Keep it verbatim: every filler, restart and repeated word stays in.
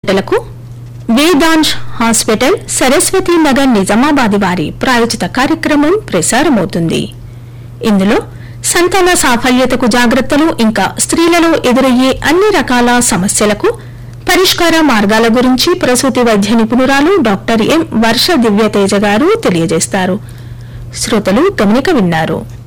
గంటలకు వేదాంశ్ హాస్పిటల్ సరస్వతి నగర్ నిజామాబాద్ వారి ప్రాయోజిత కార్యక్రమం ప్రసారమవుతుంది. ఇందులో సంతాన సాఫల్యతకు జాగ్రత్తలు, ఇంకా స్త్రీలలో ఎదురయ్యే అన్ని రకాల సమస్యలకు పరిష్కార మార్గాల గురించి ప్రసూతి వైద్య నిపుణురాలు డాక్టర్ ఎం వర్ష దివ్యతేజ గారు తెలియజేస్తారు. శ్రోతలు గమనిక విన్నారు.